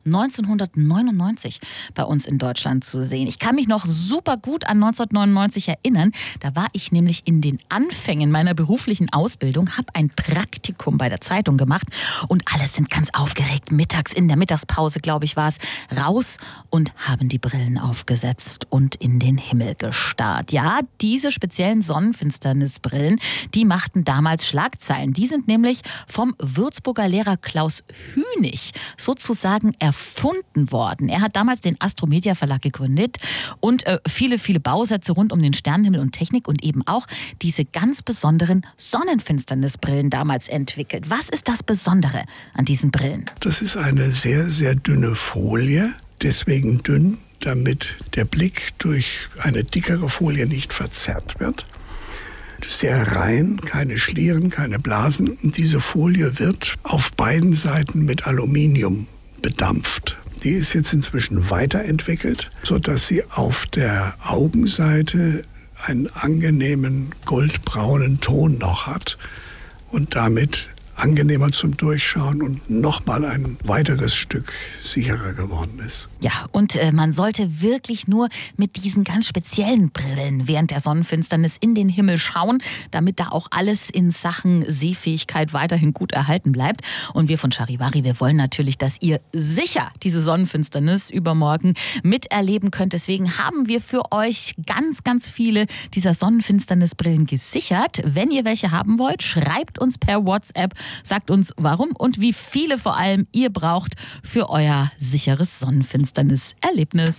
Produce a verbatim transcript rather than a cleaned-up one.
neunzehnhundertneunundneunzig bei uns in Deutschland zu sehen. Ich kann mich noch super gut an neunzehnhundertneunundneunzig erinnern. Da war ich nämlich in den Anfängen meiner beruflichen Ausbildung, habe ein Praktikum bei der Zeitung gemacht und alle sind ganz aufgeregt. Mittags in der Mittagspause, glaube ich, war es, raus und haben die Brillen aufgesetzt und in den Himmel gestarrt. Ja, diese speziellen Sonnenfinsternisbrillen, die machten damals Schlagzeilen. Die sind nämlich vom Würzburger Lehrer Klaus Hünig sozusagen erfunden worden. Er hat damals den Astromedia Verlag gegründet und äh, viele, viele Bausätze rund um den Sternenhimmel und Technik und eben auch diese ganz besonderen Sonnenfinsternisbrillen damals entwickelt. Was ist das Besondere an diesen Brillen? Das ist eine sehr, sehr dünne Folie, deswegen dünn, damit der Blick durch eine dickere Folie nicht verzerrt wird. Sehr rein, keine Schlieren, keine Blasen. Und diese Folie wird auf beiden Seiten mit Aluminium bedampft. Die ist jetzt inzwischen weiterentwickelt, sodass sie auf der Augenseite einen angenehmen goldbraunen Ton noch hat und damit angenehmer zum Durchschauen und nochmal ein weiteres Stück sicherer geworden ist. Ja, und äh, man sollte wirklich nur mit diesen ganz speziellen Brillen während der Sonnenfinsternis in den Himmel schauen, damit da auch alles in Sachen Sehfähigkeit weiterhin gut erhalten bleibt. Und wir von Charivari, wir wollen natürlich, dass ihr sicher diese Sonnenfinsternis übermorgen miterleben könnt. Deswegen haben wir für euch ganz, ganz viele dieser Sonnenfinsternisbrillen gesichert. Wenn ihr welche haben wollt, schreibt uns per WhatsApp. Sagt uns, warum und wie viele vor allem ihr braucht für euer sicheres Sonnenfinsternis-Erlebnis.